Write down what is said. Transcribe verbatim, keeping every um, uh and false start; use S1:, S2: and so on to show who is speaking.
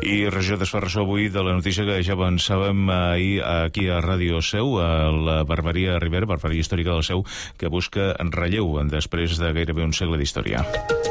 S1: I regió d'Esfarrassó avui de la notícia que ja avançàvem ahir aquí a Ràdio Seu, a la Barberia Rivera, Barberia Històrica del Seu, que busca relleu després de gairebé un segle d'història.